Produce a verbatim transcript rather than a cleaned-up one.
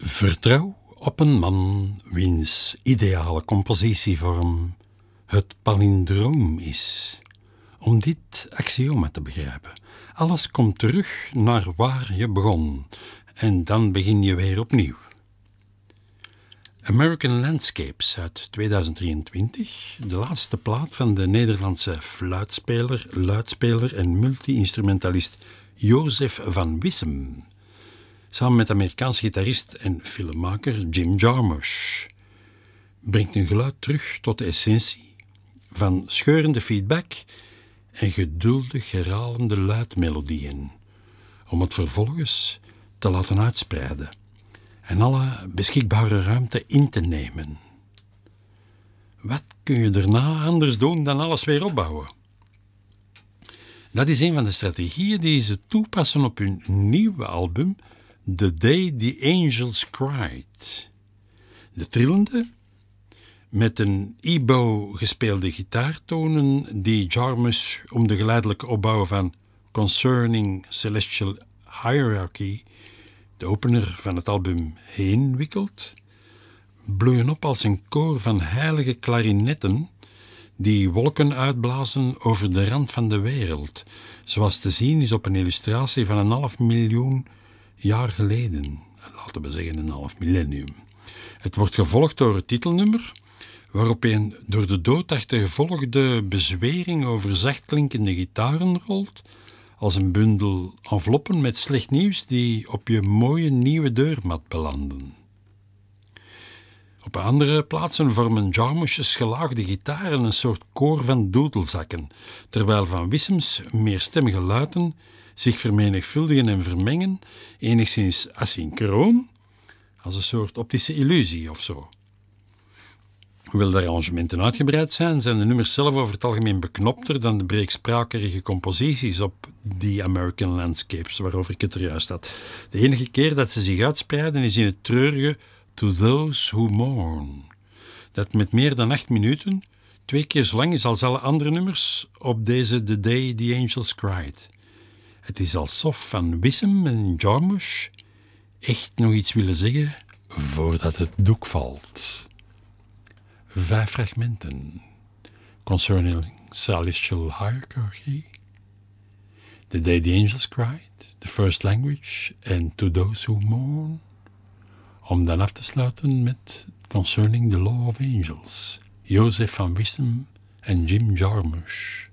Vertrouw op een man wiens ideale compositievorm het palindroom is. Om dit axioma te begrijpen. Alles komt terug naar waar je begon. En dan begin je weer opnieuw. American Landscapes uit tweeduizend drieëntwintig, de laatste plaat van de Nederlandse fluitspeler, luidspeler en multi-instrumentalist Jozef van Wissem, samen met Amerikaanse gitarist en filmmaker Jim Jarmusch, brengt een geluid terug tot de essentie van scheurende feedback en geduldig herhalende luidmelodieën, om het vervolgens te laten uitspreiden en alle beschikbare ruimte in te nemen. Wat kun je daarna anders doen dan alles weer opbouwen? Dat is een van de strategieën die ze toepassen op hun nieuwe album The Day the Angels Cried. De trillende, met een E-bow gespeelde gitaartonen die Jarmusch om de geleidelijke opbouw van Concerning Celestial Hierarchy, de opener van het album, heen wikkelt, bloeien op als een koor van heilige klarinetten die wolken uitblazen over de rand van de wereld, zoals te zien is op een illustratie van een half miljoen jaar geleden, laten we zeggen een half millennium. Het wordt gevolgd door het titelnummer, waarop een door de dood achtergevolgde bezwering over zachtklinkende gitaren rolt, als een bundel enveloppen met slecht nieuws die op je mooie nieuwe deurmat belanden. Op andere plaatsen vormen Jarmusch's gelaagde gitaren een soort koor van doedelzakken, terwijl Van Wissems meerstemmige luiden zich vermenigvuldigen en vermengen, enigszins asynchroon, als een soort optische illusie of zo. Hoewel de arrangementen uitgebreid zijn, zijn de nummers zelf over het algemeen beknopter dan de breeksprakerige composities op The American Landscapes, waarover ik het er juist had. De enige keer dat ze zich uitspreiden is in het treurige To Those Who Mourn, dat met meer dan acht minuten twee keer zo lang is als alle andere nummers op deze The Day the Angels Cried. Het is alsof Van Wissem en Jarmusch echt nog iets willen zeggen voordat het doek valt. Vijf fragmenten. Concerning Celestial Hierarchy, The Day the Angels Cried, The First Language en To Those Who Mourn. Om dan af te sluiten met Concerning the Law of Angels, Jozef van Wissem en Jim Jarmusch.